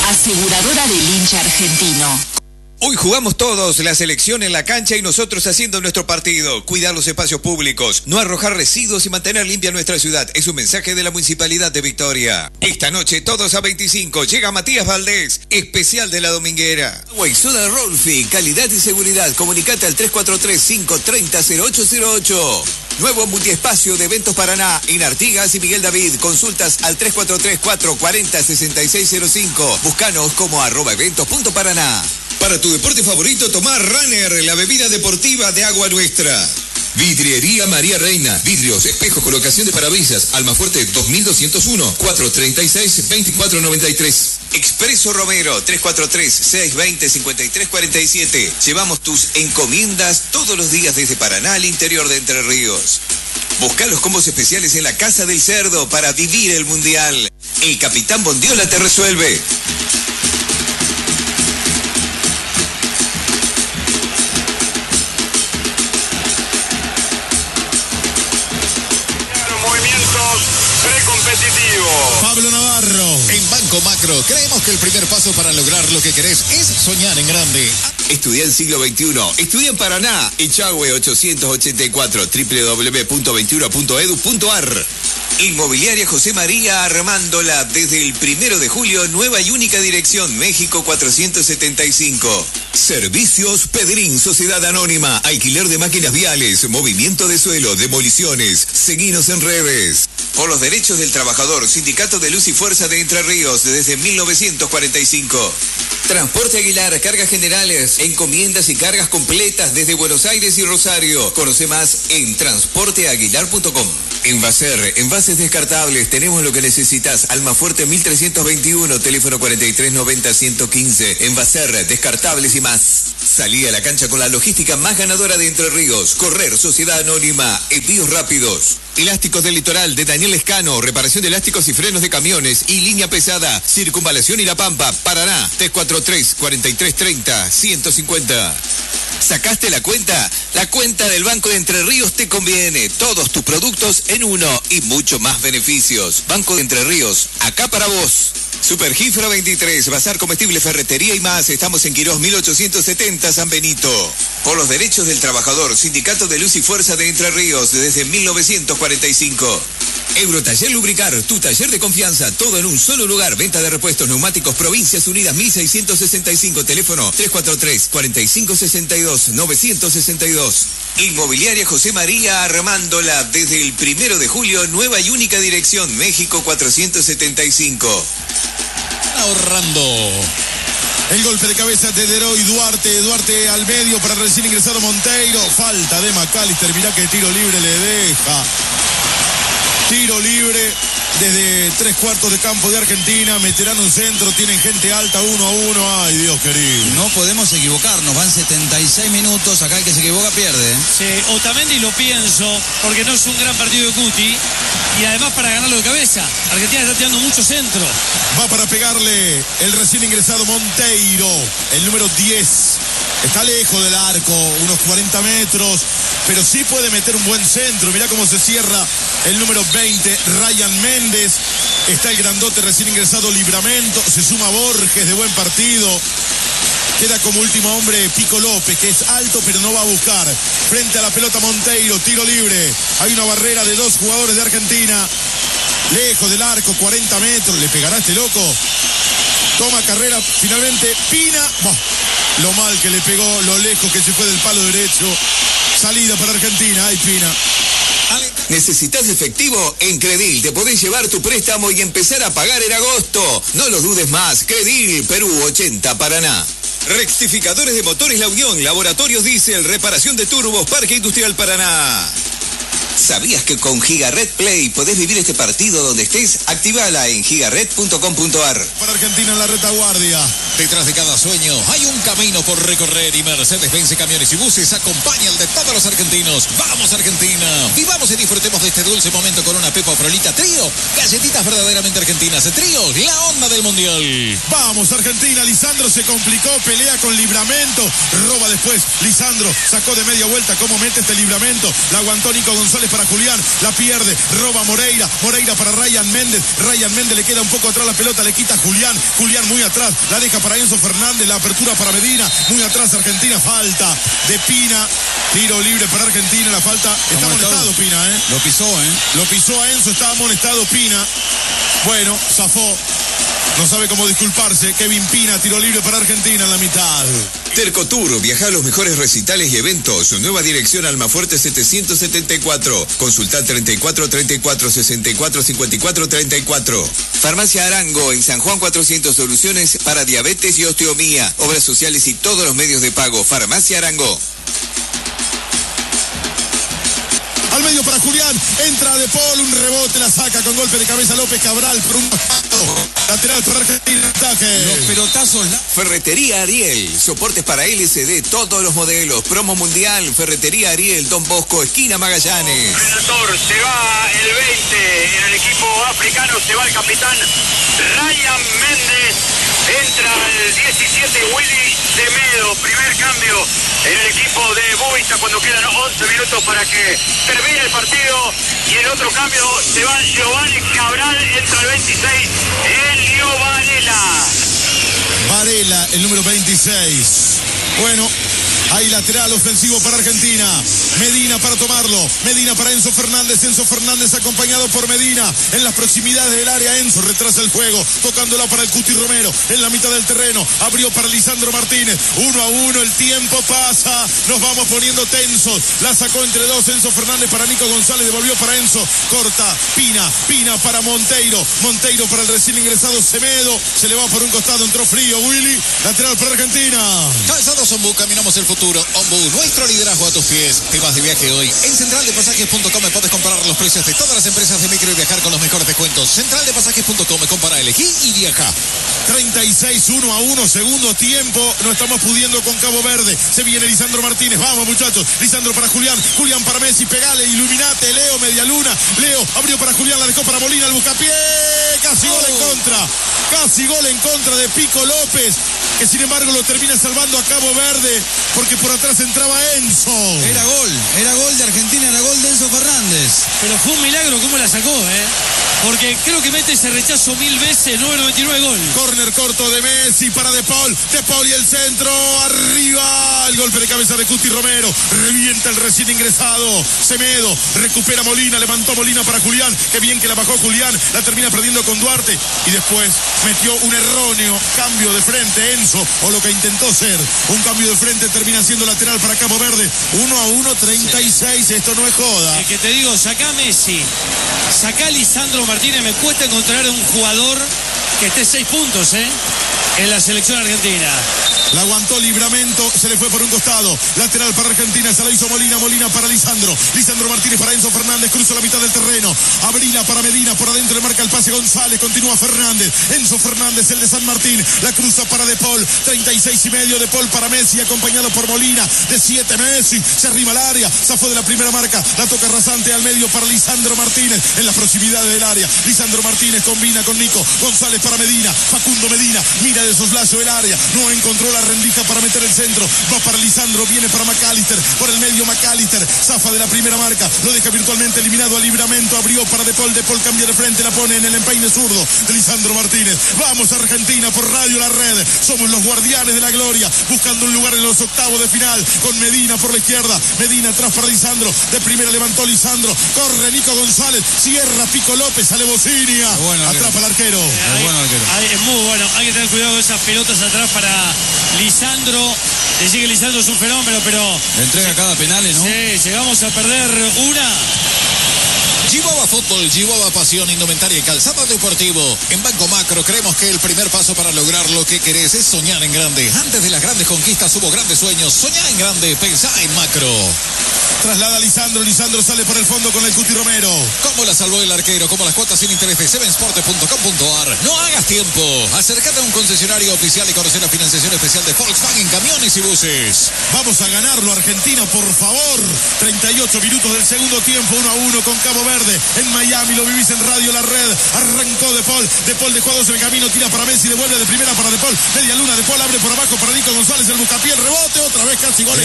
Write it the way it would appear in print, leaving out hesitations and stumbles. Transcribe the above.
Aseguradora del hincha argentino. Hoy jugamos todos, la selección en la cancha y nosotros haciendo nuestro partido. Cuidar los espacios públicos, no arrojar residuos y mantener limpia nuestra ciudad. Es un mensaje de la Municipalidad de Victoria. Esta noche todos a 25. Llega Matías Valdés, especial de la Dominguera. Agua y soda Rolfi, calidad y seguridad. Comunicate al 343-530-0808. Nuevo multiespacio de Eventos Paraná en Artigas y Miguel David. Consultas al 343-440-6605. Búscanos como @eventos.paraná. Para tu deporte favorito, tomá Runner, la bebida deportiva de Agua Nuestra. Vidriería María Reina. Vidrios, espejos, colocación de parabrisas. Almafuerte 2201 436 2493. Expreso Romero 343-620-5347. Llevamos tus encomiendas todos los días desde Paraná al interior de Entre Ríos. Busca los combos especiales en la Casa del Cerdo para vivir el Mundial. El Capitán Bondiola te resuelve. Pablo Navarro. En Banco Macro creemos que el primer paso para lograr lo que querés es soñar en grande. Estudia en siglo XXI. Estudia en Paraná. Echagüe 884 www.21.edu.ar. Inmobiliaria José María Armándola. Desde el 1 de julio, nueva y única dirección, México 475. Servicios Pedrín, Sociedad Anónima. Alquiler de máquinas viales, movimiento de suelo, demoliciones. Seguinos en redes. Por los derechos del trabajador, Sindicato de Luz y Fuerza de Entre Ríos, desde 1945. Transporte Aguilar, cargas generales, encomiendas y cargas completas desde Buenos Aires y Rosario. Conoce más en transporteaguilar.com. Envaser, envases descartables, tenemos lo que necesitas. Almafuerte 1321, teléfono 4390-115. Envaser, descartables y más. Salí a la cancha con la logística más ganadora de Entre Ríos. Correr, Sociedad Anónima, envíos rápidos. Elásticos del Litoral de Daniel Escano, reparación de elásticos y frenos de camiones y línea pesada, Circunvalación y La Pampa, Paraná, 343-4330-150. ¿Sacaste la cuenta? La cuenta del Banco de Entre Ríos te conviene. Todos tus productos en uno y mucho más beneficios. Banco de Entre Ríos, acá para vos. Supergifra 23, Bazar Comestible, Ferretería y más. Estamos en Quirós 1870, San Benito. Por los derechos del trabajador, Sindicato de Luz y Fuerza de Entre Ríos, desde 1945. Eurotaller Lubricar, tu taller de confianza, todo en un solo lugar. Venta de repuestos, neumáticos, Provincias Unidas 1665, teléfono 343-4562-962. Inmobiliaria José María Armándola, desde el 1 de julio, nueva y única dirección, México 475. Ahorrando. El golpe de cabeza de Deroy Duarte. Duarte al medio para recién ingresado Monteiro. Falta de McAllister. Mirá que tiro libre le deja. Tiro libre desde 3/4 de campo de Argentina. Meterán un centro. Tienen gente alta 1-1. Ay, Dios querido. No podemos equivocarnos. Van 76 minutos. Acá el que se equivoca pierde. Sí, Otamendi lo pienso, porque no es un gran partido de Cuti. Y además para ganarlo de cabeza. Argentina está tirando mucho centro. Va para pegarle el recién ingresado Monteiro, el número 10. Está lejos del arco, unos 40 metros, pero sí puede meter un buen centro. Mirá cómo se cierra el número 20, Ryan Méndez. Está el grandote recién ingresado Libramento. Se suma Borges, de buen partido. Queda como último hombre Pico López, que es alto pero no va a buscar. Frente a la pelota Monteiro, tiro libre. Hay una barrera de 2 jugadores de Argentina. Lejos del arco, 40 metros. ¿Le pegará este loco? Toma carrera finalmente Pina. Bah, lo mal que le pegó, lo lejos que se fue del palo derecho. Salida para Argentina. Ay, Pina. ¿Necesitas efectivo? En Credil te podés llevar tu préstamo y empezar a pagar en agosto. No lo dudes más. Credil, Perú 80, Paraná. Rectificadores de motores La Unión, Laboratorios Diesel, reparación de turbos, Parque Industrial Paraná. ¿Sabías que con Gigaret Play podés vivir este partido donde estés? Activala en gigaret.com.ar. Para Argentina en la retaguardia. Detrás de cada sueño hay un camino por recorrer y Mercedes-Benz Camiones y Buses acompaña al de todos los argentinos. ¡Vamos, Argentina! Vivamos y disfrutemos de este dulce momento con una Pepa Frolita Trío. Galletitas verdaderamente argentinas. Trío, la onda del mundial. Vamos, Argentina. Lisandro se complicó, pelea con Livramento. Roba después. Lisandro sacó de media vuelta. ¿Cómo mete este Livramento? La aguantó Nico González para Julián. La pierde. Roba Moreira. Moreira para Ryan Méndez. Ryan Méndez le queda un poco atrás la pelota. Le quita Julián. Julián muy atrás. La deja para Enzo Fernández. La apertura para Medina. Muy atrás Argentina. Falta de Pina. Tiro libre para Argentina. La falta. Está amonestado Pina, ¿eh? Lo pisó, ¿eh? Lo pisó a Enzo. Está amonestado Pina. Bueno, zafó. No sabe cómo disculparse. Kevin Pina, tiro libre para Argentina en la mitad. Tercotour, viaja a los mejores recitales y eventos. Su nueva dirección Almafuerte 774. Consulta 34 34 64 54 34. Farmacia Arango en San Juan 400 soluciones para diabetes y osteomía. Obras sociales y todos los medios de pago. Farmacia Arango. Al medio para Julián, entra De Paul, un rebote, la saca con golpe de cabeza López Cabral por un lateral para Argentina, ataque. Los pelotazos. Ferretería Ariel, soportes para LCD, todos los modelos, promo mundial, Ferretería Ariel, Don Bosco, esquina Magallanes. Predator, se va el 20, en el equipo africano se va el capitán Ryan Méndez, entra el 17 Willy Semedo, primer cambio en el equipo de Boavista cuando quedan 11 minutos para que termine el partido, y el otro cambio se va Giovanni Cabral, entra el 26 Elio Varela. Varela, el número 26. Bueno, hay lateral ofensivo para Argentina. Medina para tomarlo. Medina para Enzo Fernández. Enzo Fernández acompañado por Medina. En las proximidades del área. Enzo retrasa el juego. Tocándola para el Cuti Romero. En la mitad del terreno. Abrió para Lisandro Martínez. 1-1. El tiempo pasa. Nos vamos poniendo tensos. La sacó entre dos. Enzo Fernández para Nico González. Devolvió para Enzo. Corta. Pina. Pina para Monteiro. Monteiro para el recién ingresado Semedo. Se le va por un costado. Entró frío. Willy. Lateral para Argentina. Calzados Ombú, caminamos el futuro. Ombú, nuestro liderazgo a tus pies. Te vas de viaje hoy. En centraldepasajes.com puedes comparar los precios de todas las empresas de micro y viajar con los mejores descuentos. Centraldepasajes.com, compara, elegí y viaja. 36-1-1, segundo tiempo. No estamos pudiendo con Cabo Verde. Se viene Lisandro Martínez. Vamos, muchachos. Lisandro para Julián. Julián para Messi. Pegale, iluminate. Leo, media luna. Leo abrió para Julián. La dejó para Molina. El buscapié. Casi gol en contra. Casi gol en contra de Pico López, que sin embargo lo termina salvando a Cabo Verde, porque por atrás entraba Enzo. Era gol de Argentina, era gol de Enzo Fernández. Pero fue un milagro cómo la sacó, porque creo que mete ese rechazo 1000 veces, 9.99 gol. Córner corto de Messi para De Paul. De Paul y el centro, arriba. El golpe de cabeza de Cuti Romero. Revienta el recién ingresado Semedo. Recupera Molina, levantó Molina para Julián. Qué bien que la bajó Julián. La termina perdiendo con Duarte. Y después metió un erróneo cambio de frente Enzo, o lo que intentó ser un cambio de frente, termina siendo lateral para Cabo Verde. 1-1, 36. Esto no es joda. Que te digo, sacá a Messi, sacá a Lisandro Martínez. Me cuesta encontrar un jugador que esté 6 puntos en la selección argentina. La aguantó Livramento, se le fue por un costado. Lateral para Argentina, se la hizo Molina. Molina para Lisandro. Lisandro Martínez para Enzo Fernández, cruza la mitad del terreno. Abrila para Medina, por adentro le marca el pase González. Continúa Fernández. Enzo Fernández, el de San Martín. La cruza para De Paul. 36,5 De Paul para Messi, acompañado por Molina. De 7 Messi, se arriba al área. Zafó de la primera marca. La toca rasante al medio para Lisandro Martínez. En las proximidades del área. Lisandro Martínez combina con Nico González para Medina. Facundo Medina mira de soslayo el área. No encontró la rendija para meter el centro. Va para Lisandro, viene para McAllister. Por el medio McAllister. Zafa de la primera marca. Lo deja virtualmente eliminado a Livramento. Abrió para De Paul. De Paul cambia de frente. La pone en el empeine zurdo de Lisandro Martínez. Vamos Argentina por Radio La Red. Somos los guardianes de la gloria. Buscando un lugar en los octavos de final. Con Medina por la izquierda. Medina atrás para Lisandro. De primera levantó Lisandro. Corre Nico González. Cierra Pico López. Sale Bocinia. Bueno, atrapa al arquero. Es muy bueno. Hay que tener cuidado con esas pelotas atrás para Lisandro. Decir que Lisandro es un fenómeno, pero le entrega cada penal, ¿no? Sí, llegamos a perder una. Chihuahua Fútbol, Chihuahua Pasión, Indumentaria y Calzado Deportivo. En Banco Macro creemos que el primer paso para lograr lo que querés es soñar en grande. Antes de las grandes conquistas hubo grandes sueños. Soñá en grande, pensá en Macro. Traslada a Lisandro, Lisandro sale por el fondo con el Cuti Romero. ¿Cómo la salvó el arquero? Como las cuotas sin interés de sevensport.com.ar. No hagas tiempo. Acércate a un concesionario oficial y conocer la financiación especial de Volkswagen Camiones y Buses. Vamos a ganarlo, Argentina, por favor. 38 minutos del segundo tiempo, 1-1 con Cabo Verde. En Miami, lo vivís en Radio La Red. Arrancó De Paul dejó a dos en el camino, tira para Messi, devuelve de primera para De Paul. Media luna, De Paul abre por abajo para Nico González, el buscapié, el rebote, otra vez casi gol.